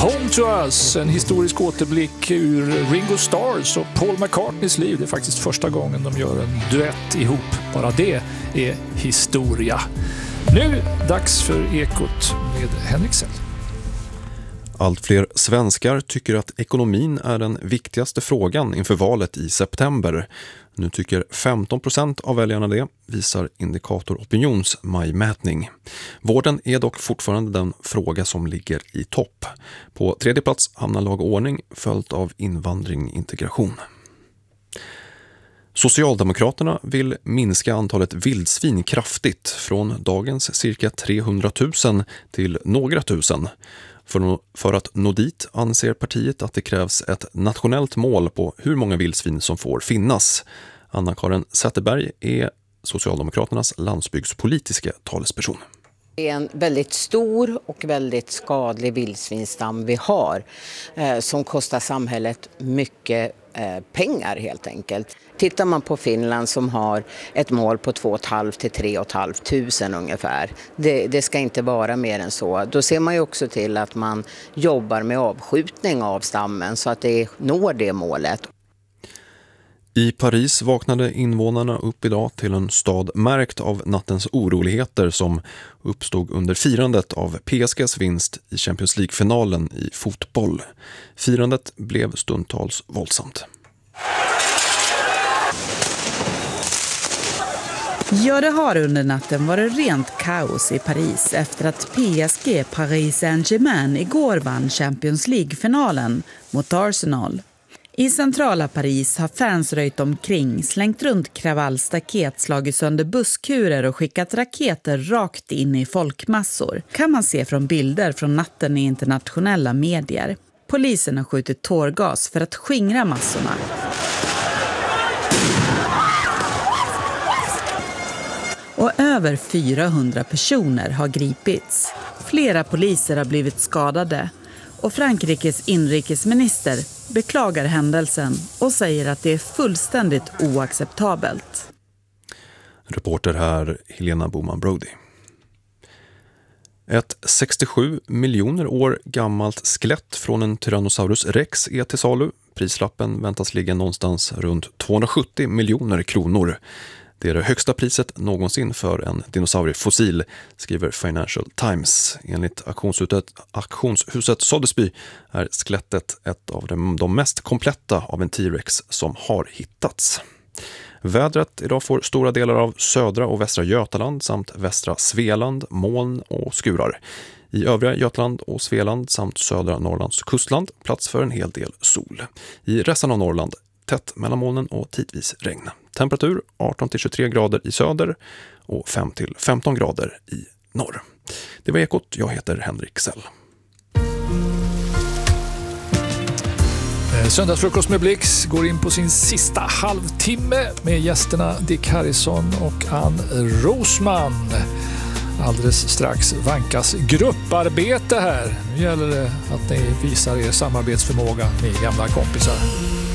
Home to Us, en historisk återblick ur Ringo Starrs och Paul McCartneys liv. Det är faktiskt första gången de gör en duett ihop. Bara det är historia. Nu dags för Ekot med Henrik Sell. Allt fler svenskar tycker att ekonomin är den viktigaste frågan inför valet i september. Nu tycker 15% av väljarna det, visar Indikator Opinions majmätning. Vården är dock fortfarande den fråga som ligger i topp. På tredje plats hamnar lag och ordning, följt av invandring integration. Socialdemokraterna vill minska antalet vildsvin kraftigt från dagens cirka 300 000 till några tusen. För att nå dit anser partiet att det krävs ett nationellt mål på hur många vildsvin som får finnas. Anna-Karin Zetterberg är Socialdemokraternas landsbygdspolitiska talesperson. Det är en väldigt stor och väldigt skadlig vildsvinstam vi har som kostar samhället mycket pengar helt enkelt. Tittar man på Finland som har ett mål på 2 500 till 3 500 ungefär. Det ska inte vara mer än så. Då ser man ju också till att man jobbar med avskjutning av stammen så att det når det målet. I Paris vaknade invånarna upp idag till en stad märkt av nattens oroligheter som uppstod under firandet av PSGs vinst i Champions League-finalen i fotboll. Firandet blev stundtals våldsamt. Ja, det har under natten varit rent kaos i Paris efter att PSG Paris Saint-Germain igår vann Champions League-finalen mot Arsenal. I centrala Paris har fans röjt omkring, slängt runt kravallstaket, slagit sönder busskurer och skickat raketer rakt in i folkmassor. Kan man se från bilder från natten i internationella medier. Polisen har skjutit tårgas för att skingra massorna. Och över 400 personer har gripits. Flera poliser har blivit skadade. Och Frankrikes inrikesminister beklagar händelsen och säger att det är fullständigt oacceptabelt. Reporter här Helena Boman-Brody. Ett 67 miljoner år gammalt skelett från en Tyrannosaurus rex är till salu. Prislappen väntas ligga någonstans runt 270 miljoner kronor. Det är det högsta priset någonsin för en dinosauriefossil, skriver Financial Times. Enligt auktionshuset Sotheby's är skelettet ett av de mest kompletta av en T-rex som har hittats. Vädret idag får stora delar av södra och västra Götaland samt västra Svealand, moln och skurar. I övriga Götaland och Svealand samt södra Norrlands kustland plats för en hel del sol. I resten av Norrland tätt mellan molnen och tidvis regn. Temperatur 18-23 grader i söder och 5-15 grader i norr. Det var Ekot, jag heter Henrik Sell. Söndagsfrukost med Blix går in på sin sista halvtimme med gästerna Dick Harrison och Ann Rosman. Alldeles strax vankas grupparbete här. Nu gäller det att ni visar er samarbetsförmåga, ni gamla kompisar.